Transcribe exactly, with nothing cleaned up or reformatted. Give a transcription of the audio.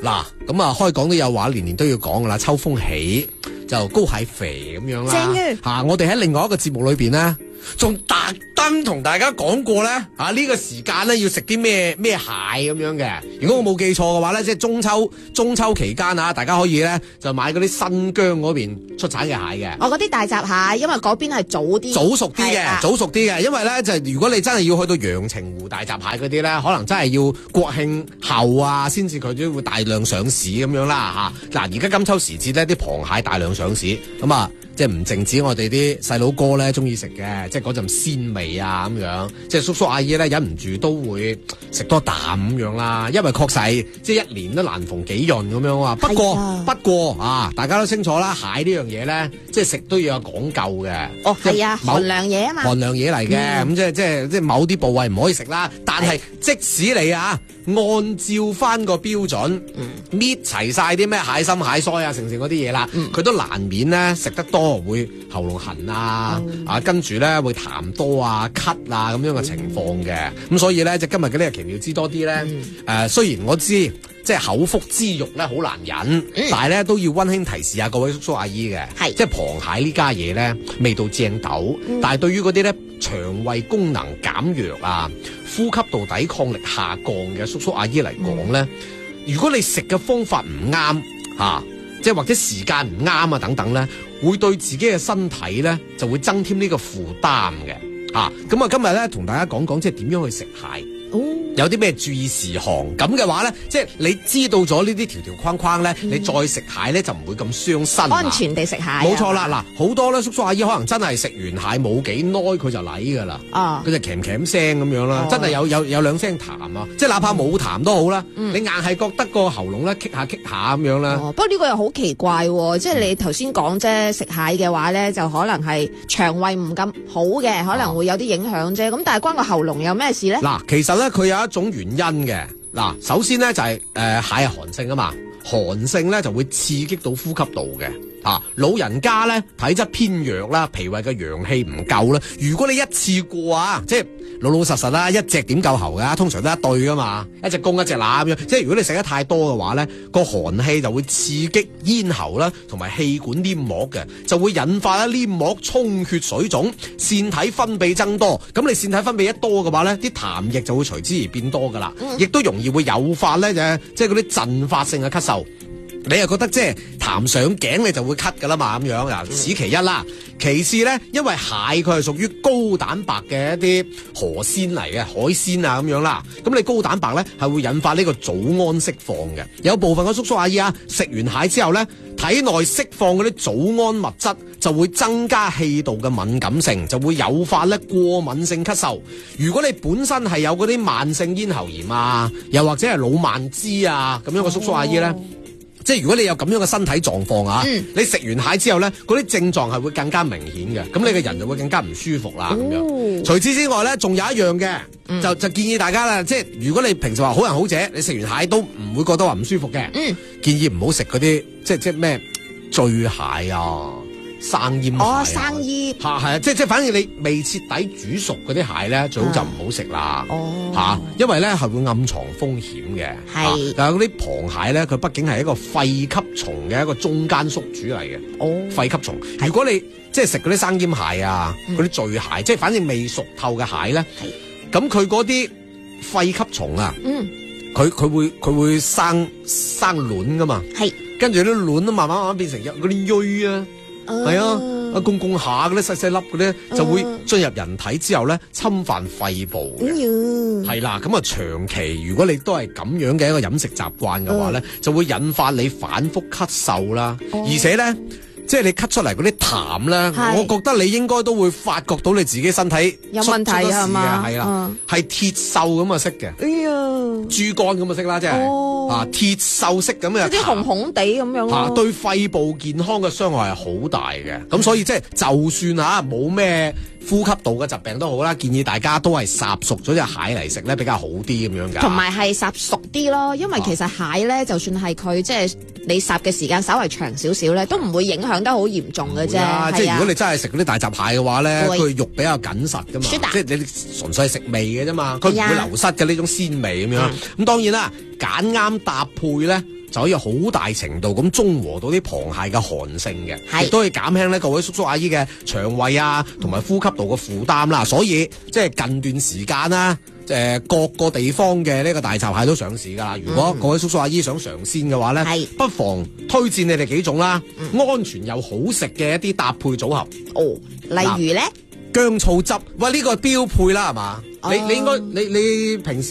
嗱，咁啊開講都有話，年年都要講噶啦，秋風起就高蟹肥咁樣啦。 正嘅吓、啊，我哋喺另外一個節目裏邊咧，仲特登同大家講過咧，啊呢、這個時間咧要食啲咩咩蟹咁樣嘅。如果我冇記錯嘅話咧，即係中秋中秋期間啊，大家可以咧就買嗰啲新疆嗰邊出產嘅蟹嘅。 我嗰啲大閘蟹，因為嗰邊係早啲， 早熟啲嘅， 係早熟啲嘅，因為咧就係如果你真係要去到陽澄湖大閘蟹嗰啲咧，可能真係要國慶後啊，先至佢都會大量上市咁樣啦吓。嗱、啊，而家金秋時節咧，啲螃蟹大量上市，咁啊，即係唔淨止我哋啲細佬哥咧中意食嘅，即係嗰陣鮮味啊咁樣，即係叔叔阿姨咧忍唔住都會食多啖咁樣啦。因為確實即係一年都難逢幾潤咁樣啊。不過啊不過啊，大家都清楚啦，蟹呢樣嘢咧，即係食都要有講究嘅。 哦，係啊， 某寒涼嘢啊嘛。 寒涼嘢嚟嘅，咁、嗯、即係即係即係某啲部位唔可以食啦。但係即使你啊，按照翻個標準，搣齊晒啲咩蟹心蟹腮啊，成成嗰啲嘢啦，佢、嗯、都難免咧食得多會喉嚨痕啊，嗯、啊跟住咧會痰多啊、咳啊咁樣嘅情況嘅。咁、嗯、所以咧，即係今日嘅呢個奇妙知多啲咧，誒、嗯呃、雖然我知即係口腹之欲咧好難忍，嗯、但係咧都要溫馨提示下各位叔叔阿姨嘅，即係螃蟹呢家嘢咧味道正斗，嗯、但係對於嗰啲咧腸胃功能減弱啊、呼吸道抵抗力下降嘅叔叔阿姨嚟講咧，嗯、如果你食嘅方法唔啱嚇，即係或者時間唔啱啊等等咧，會對自己嘅身體咧就會增添呢個負擔嘅嚇。咁啊，今日咧同大家講講即係點樣去食蟹。哦、有啲咩注意事項咁嘅話咧，即係你知道咗呢啲條條框框咧，嗯、你再食蟹咧就唔會咁傷身， 安全地食蟹。 冇錯啦，嗱，好多咧叔叔阿姨可能真係食完蟹冇幾耐佢就舐噶啦，佢、哦、就鉗鉗聲咁樣啦，哦、真係有有有兩聲痰啊，即係哪怕冇痰都好啦，嗯、你硬係覺得個喉嚨咧棘下棘下咁樣啦。 哦、不過呢個又好奇怪，即係你頭先講啫，食蟹嘅話咧就可能係腸胃唔咁好嘅，可能會有啲影響啫。咁、哦、但係關個喉嚨有咩事咧？嗱， 其實咧佢有一種原因嘅。嗱，首先咧就係、是、誒、呃、蟹係寒性啊嘛，寒性咧就會刺激到呼吸道嘅。啊，老人家咧體質偏弱啦，脾胃嘅陽氣唔夠啦。如果你一次過啊，即係老老實實啦，一隻點夠喉噶？通常都一對噶嘛，一隻公一隻乸咁樣。即係如果你食得太多嘅話咧，個寒氣就會刺激咽喉啦，同埋氣管黏膜嘅，就會引發咧黏膜充血水腫，腺體分泌增多。咁你腺體分泌一多嘅話咧，啲痰液就會隨之而變多噶啦，亦、嗯、都容易會誘發咧就即係嗰啲陣發性嘅咳嗽。你又覺得即係痰上頸你就會咳噶啦嘛，咁樣啊，此其一啦。其次咧，因為蟹佢係屬於高蛋白嘅一啲河鮮嚟嘅，海鮮啊咁樣啦。咁你高蛋白咧係會引發呢個早胺釋放嘅。有部分嘅叔叔阿姨啊，食完蟹之後咧，體內釋放嗰啲早胺物質就會增加氣道嘅敏感性，就會誘發咧過敏性咳嗽。如果你本身係有嗰啲慢性咽喉炎啊，又或者係老慢支啊咁樣嘅叔叔阿姨咧。哦，即係如果你有咁樣嘅身體狀況啊，嗯、你食完蟹之後咧，嗰啲症狀係會更加明顯嘅，咁你嘅人就會更加唔舒服啦咁、哦、樣。除此之外咧，仲有一樣嘅，嗯、就就建議大家啦，即係如果你平時話好人好姐，你食完蟹都唔會覺得話唔舒服嘅，嗯、建議唔好食嗰啲即係即係咩醉蟹啊。生醃蟹哦，生醃吓係啊，即係即係，反正你未徹底煮熟嗰啲蟹咧，最好就唔好食啦。哦，吓、啊，因為咧係會暗藏風險嘅。係是，但係嗰啲螃蟹咧，佢畢竟係一個肺吸蟲嘅一個中間宿主嚟嘅。哦，肺吸蟲。是如果你即係食嗰啲生醃蟹啊，嗰啲醉蟹，嗯、即係反正未熟透嘅蟹咧，咁佢嗰啲肺吸蟲啊，嗯，佢佢會佢會生生卵噶嘛。係是，跟住啲卵都慢慢慢慢變成嗰啲蛆啊。係啊，啊公公下嗰啲細細粒嗰啲就會進入人體之後咧，侵犯肺部嘅。係啦，咁啊長期如果你都係咁樣嘅一個飲食習慣嘅話咧，嗯、就會引發你反覆咳嗽啦，哦、而且咧。即係你咳出嚟嗰啲痰咧，是我覺得你應該都會發覺到你自己身體有問題係嘛？ 係啦，係鐵鏽咁嘅色嘅。哎呀，豬肝咁嘅色啦，即係、哦、啊鐵鏽色咁嘅。即係紅紅地咁樣。吓、啊，對肺部健康嘅傷害係好大嘅。咁、嗯、所以即係就算吓冇咩呼吸道嘅疾病都好啦，建議大家都係烚熟咗隻蟹嚟食咧比較好啲咁樣噶。同埋係烚熟啲咯，因為其實蟹咧，就算係佢即係你烚嘅時間稍為長少少咧，都唔會影響得好嚴重嘅啫。啊、即係如果你真係食嗰啲大閘蟹嘅話咧，佢會肉比較緊實噶嘛，即係你純粹係食味嘅啫嘛，佢唔會流失嘅呢種鮮味咁樣。咁、嗯、當然啦，揀啱搭配咧就可以好大程度咁中和到啲螃蟹嘅寒性嘅， 係亦都可以減輕咧各位叔叔阿姨嘅腸胃啊同埋呼吸道嘅負擔啦。所以即係近段時間啦。誒各個地方嘅呢個大閘蟹都上市㗎啦。如果各位叔叔阿姨想嘗鮮嘅話咧， 係不妨推薦你哋幾種啦， 嗯安全又好食嘅一啲搭配組合。 哦，例如咧， 薑醋汁，喂呢個係標配啦，係嘛？ 哦你你應該你你平時。